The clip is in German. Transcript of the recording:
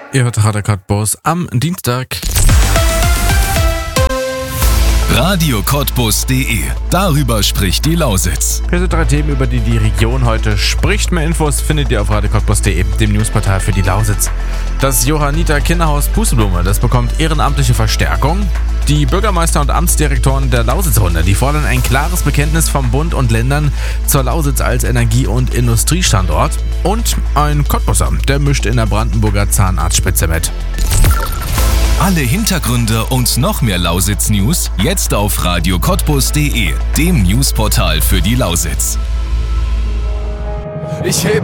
Ihr hört Radio Cottbus am Dienstag. radiocottbus.de. Darüber spricht die Lausitz. Hier sind 3 Themen, über die die Region heute spricht. Mehr Infos findet ihr auf radiocottbus.de, dem Newsportal für die Lausitz. Das Johanniter Kinderhaus Pusteblume, das bekommt ehrenamtliche Verstärkung. Die Bürgermeister und Amtsdirektoren der Lausitzrunde, die fordern ein klares Bekenntnis vom Bund und Ländern zur Lausitz als Energie- und Industriestandort. Und ein Cottbusser, der mischt in der Brandenburger Zahnarztspitze mit. Alle Hintergründe und noch mehr Lausitz-News jetzt auf radiocottbus.de, dem Newsportal für die Lausitz.